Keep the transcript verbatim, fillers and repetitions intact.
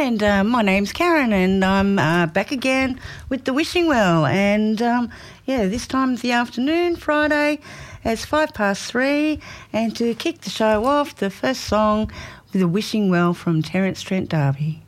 And uh, my name's Karen, and I'm uh, back again with the Wishing Well. And um, yeah, this time of the afternoon, Friday, it's five past three. And to kick the show off, the first song with the Wishing Well from Terence Trent D'Arby.